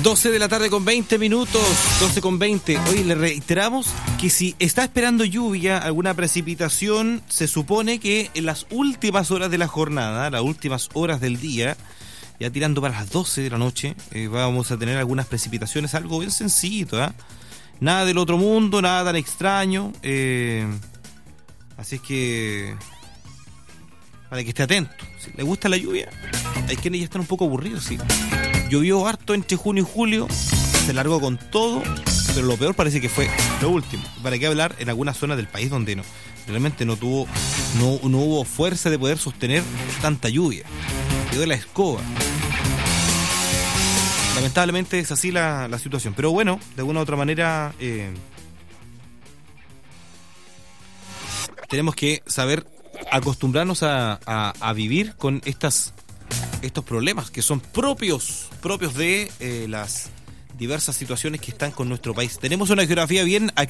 12 de la tarde con 20 minutos, 12 con 20. Hoy le reiteramos que si está esperando lluvia, alguna precipitación, se supone que en las últimas horas de la jornada, las últimas horas del día, ya tirando para las 12 de la noche, vamos a tener algunas precipitaciones, algo bien sencillito, ¿eh? Nada del otro mundo, nada tan extraño, así es que para que esté atento. Si le gusta la lluvia, hay quienes ya están un poco aburridos, sí. Llovió harto entre junio y julio, se largó con todo, pero lo peor parece que fue lo último. ¿Para qué hablar en algunas zonas del país donde realmente no hubo fuerza de poder sostener tanta lluvia? Quedó la escoba. Lamentablemente es así la situación. Pero bueno, de alguna u otra manera tenemos que saber acostumbrarnos a vivir con estos problemas que son propios de las diversas situaciones que están con nuestro país. Tenemos una geografía bien